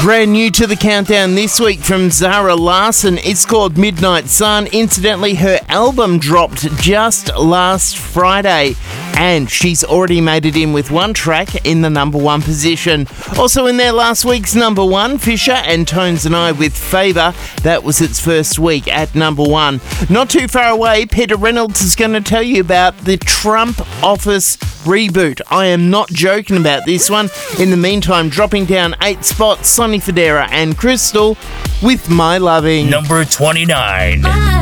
Brand new to the countdown this week from Zara Larsson. It's called Midnight Sun. Incidentally, her album dropped just last Friday, and she's already made it in with one track in the number one position. Also in there last week's number one, Fisher and Tones and I with Favour. That was its first week at number one. Not too far away, Peter Reynolds is going to tell you about the Trump Office reboot. I am not joking about this one. In the meantime, dropping down 8 spots, Sonny Fodera and Crystal with My Loving. Number 29.